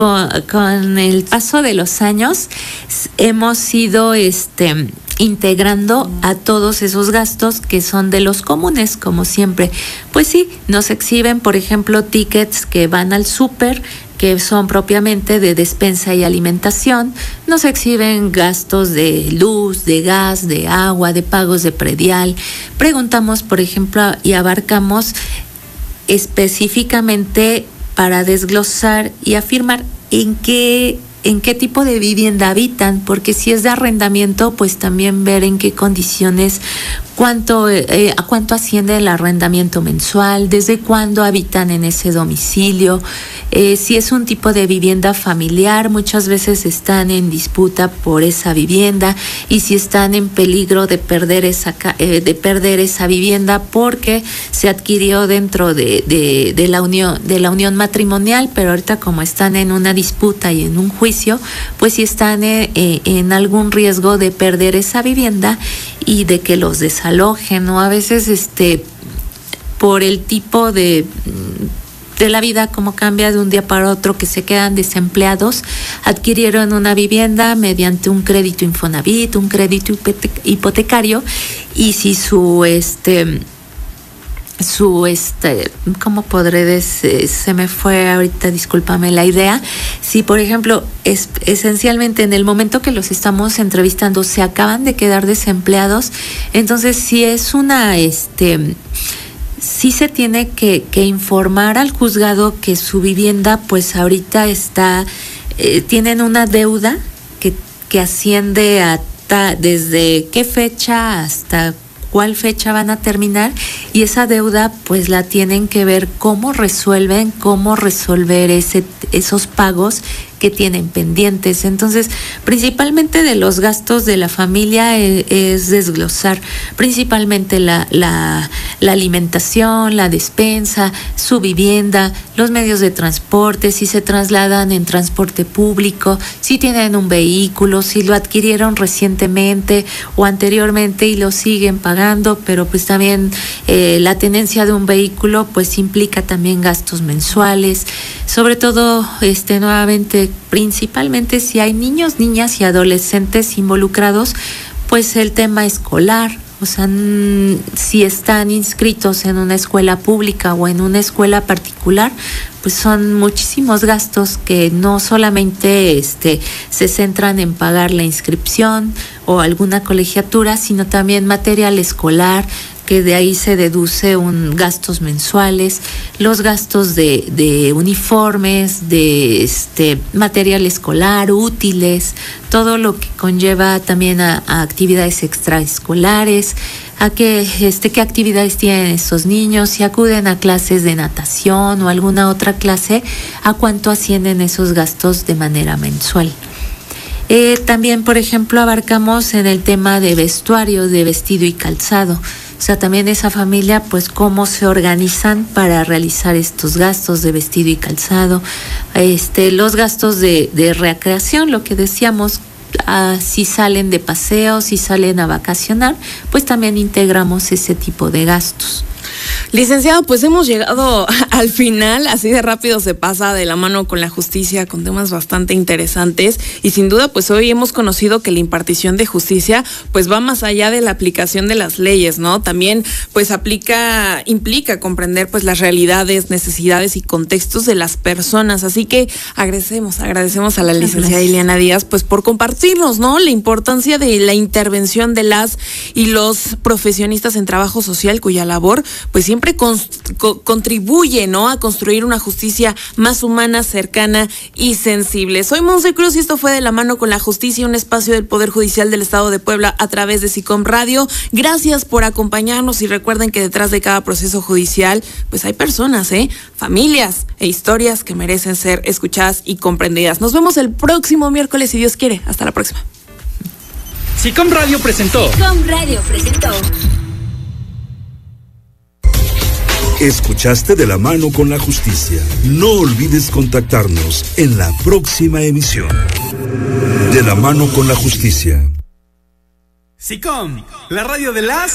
Con el paso de los años hemos ido integrando a todos esos gastos que son de los comunes, como siempre. Pues sí, nos exhiben, por ejemplo, tickets que van al súper, que son propiamente de despensa y alimentación. Nos exhiben gastos de luz, de gas, de agua, de pagos de predial. Preguntamos, por ejemplo, y abarcamos específicamente para desglosar y afirmar en qué tipo de vivienda habitan, porque si es de arrendamiento, pues también ver en qué condiciones, a cuánto asciende el arrendamiento mensual, desde cuándo habitan en ese domicilio. Si es un tipo de vivienda familiar, muchas veces están en disputa por esa vivienda, y si están en peligro de perder esa vivienda porque se adquirió dentro de la unión matrimonial, pero ahorita como están en una disputa y en un juicio, pues si están en algún riesgo de perder esa vivienda y de que los desalojen, o a veces por el tipo de la vida, como cambia de un día para otro, que se quedan desempleados, adquirieron una vivienda mediante un crédito Infonavit, un crédito hipotecario, y si ¿cómo podré decir? Se me fue ahorita, discúlpame la idea. Si, por ejemplo, esencialmente en el momento que los estamos entrevistando se acaban de quedar desempleados, entonces si es sí se tiene que informar al juzgado que su vivienda, pues ahorita tienen una deuda que asciende desde qué fecha hasta cuál fecha van a terminar, y esa deuda pues la tienen que ver cómo resolver esos pagos que tienen pendientes. Entonces, principalmente de los gastos de la familia es desglosar principalmente la alimentación, la despensa, su vivienda, los medios de transporte, si se trasladan en transporte público, si tienen un vehículo, si lo adquirieron recientemente o anteriormente y lo siguen pagando, pero pues también la tenencia de un vehículo pues implica también gastos mensuales, sobre todo nuevamente, principalmente si hay niños, niñas y adolescentes involucrados, pues el tema escolar, o sea, si están inscritos en una escuela pública o en una escuela particular, pues son muchísimos gastos que no solamente se centran en pagar la inscripción o alguna colegiatura, sino también material escolar, que de ahí se deduce gastos mensuales, los gastos de uniformes, de material escolar, útiles, todo lo que conlleva también a actividades extraescolares, a qué actividades tienen estos niños, si acuden a clases de natación o alguna otra clase, a cuánto ascienden esos gastos de manera mensual. También, por ejemplo, abarcamos en el tema de vestuario, de vestido y calzado. O sea, también esa familia, pues cómo se organizan para realizar estos gastos de vestido y calzado, los gastos de recreación, lo que decíamos, si salen de paseo, si salen a vacacionar, pues también integramos ese tipo de gastos. Licenciado, pues hemos llegado al final, así de rápido se pasa de la mano con la justicia, con temas bastante interesantes, y sin duda pues hoy hemos conocido que la impartición de justicia pues va más allá de la aplicación de las leyes, ¿no? También pues implica comprender pues las realidades, necesidades y contextos de las personas, así que agradecemos a la licenciada Ileana Díaz pues por compartirnos, ¿no?, la importancia de la intervención de las y los profesionistas en trabajo social, cuya labor pues siempre contribuye, ¿no?, a construir una justicia más humana, cercana y sensible. Soy Monse Cruz y esto fue De la Mano con la Justicia, un espacio del Poder Judicial del Estado de Puebla a través de SICOM Radio. Gracias por acompañarnos y recuerden que detrás de cada proceso judicial pues hay personas, familias e historias que merecen ser escuchadas y comprendidas. Nos vemos el próximo miércoles si Dios quiere. Hasta la próxima. SICOM Radio presentó. Escuchaste De la Mano con la Justicia. No olvides contactarnos en la próxima emisión. De la Mano con la Justicia. SICOM, la radio de las